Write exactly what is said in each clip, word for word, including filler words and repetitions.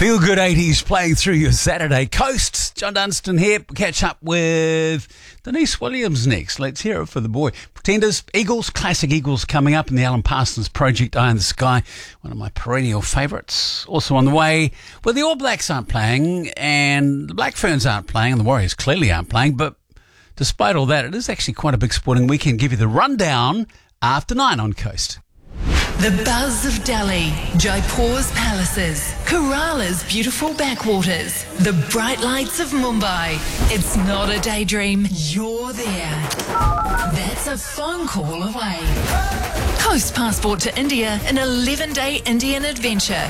Feel Good eighties playing through your Saturday Coast. John Dunstan here. Catch up with Denise Williams next. Let's hear it for the boy. Pretenders, Eagles, classic Eagles coming up in the Alan Parsons Project, Eye in the Sky. One of my perennial favourites. Also on the way, well, the All Blacks aren't playing and the Black Ferns aren't playing and the Warriors clearly aren't playing. But despite all that, it is actually quite a big sporting weekend. Give you the rundown after nine on Coast. The buzz of Delhi, Jaipur's palaces, Kerala's beautiful backwaters, the bright lights of Mumbai. It's not a daydream, you're there. That's a phone call away. Coast passport to India, an eleven-day Indian adventure.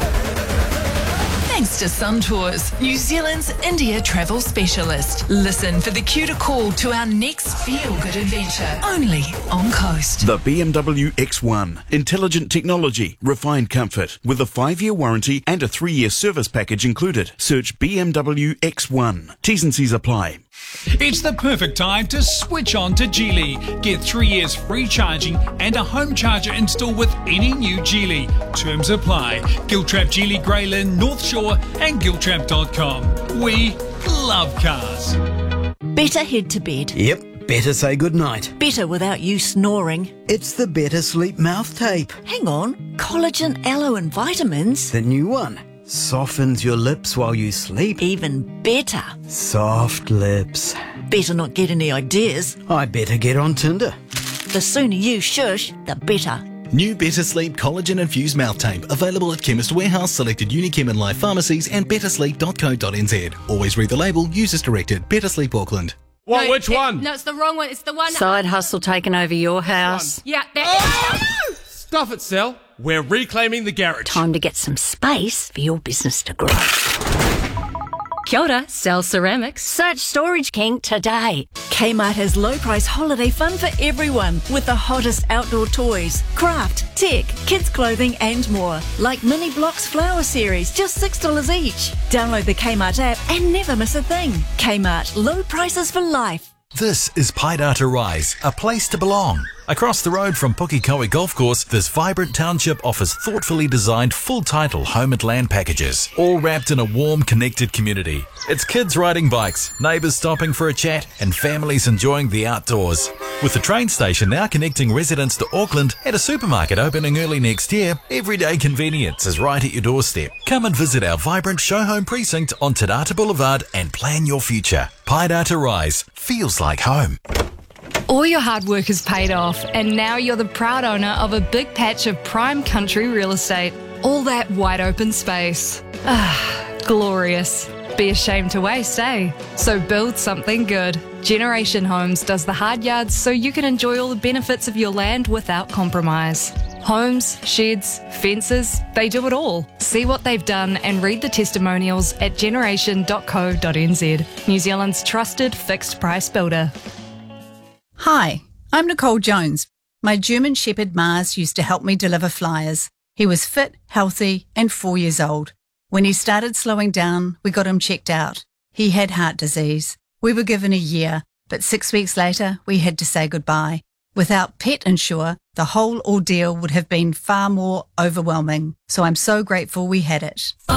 Thanks to Sun Tours, New Zealand's India travel specialist. Listen for the cue to call to our next feel-good adventure, only on Coast. The B M W X one. Intelligent technology, refined comfort, with a five-year warranty and a three-year service package included. Search B M W X one. T's and C's apply. It's the perfect time to switch on to Geely. Get three years free charging and a home charger installed with any new Geely. Terms apply. Giltrap Geely Greyland, North Shore and giltrap dot com. We love cars. Better head to bed. Yep, better say goodnight. Better without you snoring. It's the Better Sleep mouth tape. Hang on. Collagen, aloe and vitamins. The new one. Softens your lips while you sleep. Even better. Soft lips. Better not get any ideas. I better get on Tinder. The sooner you shush, the better. New Better Sleep Collagen Infused Mouth Tape. Available at Chemist Warehouse, selected Unichem and Life pharmacies and better sleep dot co dot n z. Always read the label. Use as directed. Better Sleep Auckland. What? No, Which it, one? No, it's the wrong one. It's the one. Side hustle taking over your house. Yeah, that. Oh! Stuff it, Sal. We're reclaiming the garage. Time to get some space for your business to grow. Kia ora, Sal Ceramics. Search Storage King today. Kmart has low price holiday fun for everyone with the hottest outdoor toys, craft, tech, kids clothing and more. Like Mini Blocks Flower Series, just six dollars each. Download the Kmart app and never miss a thing. Kmart, low prices for life. This is Paidata Rise, a place to belong. Across the road from Pukikoe Golf Course, this vibrant township offers thoughtfully designed full-title home and land packages, all wrapped in a warm, connected community. It's kids riding bikes, neighbours stopping for a chat, and families enjoying the outdoors. With the train station now connecting residents to Auckland and a supermarket opening early next year, everyday convenience is right at your doorstep. Come and visit our vibrant show home precinct on Te Rata Boulevard and plan your future. Paidata Rise feels like home. All your hard work is paid off, and now you're the proud owner of a big patch of prime country real estate. All that wide open space. Ah, glorious. Be ashamed to waste, eh? So build something good. Generation Homes does the hard yards so you can enjoy all the benefits of your land without compromise. Homes, sheds, fences, they do it all. See what they've done and read the testimonials at generation dot co dot n z. New Zealand's trusted fixed price builder. Hi, I'm Nicole Jones. My German Shepherd Mars used to help me deliver flyers. He was fit, healthy, and four years old. When he started slowing down, we got him checked out. He had heart disease. We were given a year, but six weeks later, we had to say goodbye. Without Pet Insure, the whole ordeal would have been far more overwhelming. So I'm so grateful we had it.